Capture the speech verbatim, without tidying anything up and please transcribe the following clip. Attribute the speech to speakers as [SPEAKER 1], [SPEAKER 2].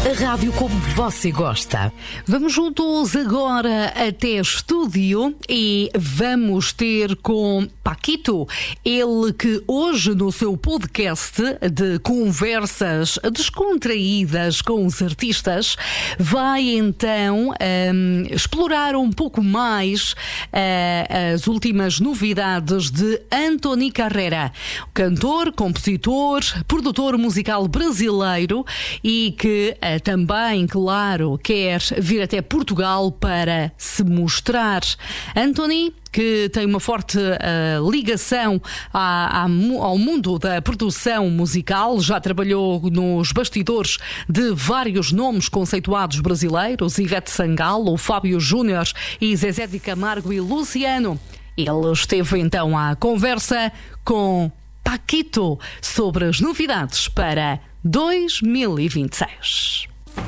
[SPEAKER 1] A rádio como você gosta. Vamos juntos agora até estúdio e vamos ter com Paquito, ele que hoje no seu podcast de conversas descontraídas com os artistas vai então um, explorar um pouco mais uh, as últimas novidades de Antoni Carrera, cantor, compositor, produtor musical brasileiro e que uh, também, claro, quer vir até Portugal para se mostrar. Antoni, que tem uma forte uh, ligação à, à, ao mundo da produção musical, já trabalhou nos bastidores de vários nomes conceituados brasileiros, Ivete Sangalo, Fábio Júnior e Zezé de Camargo e Luciano. Ele esteve então à conversa com Paquito sobre as novidades para dois mil e vinte e seis.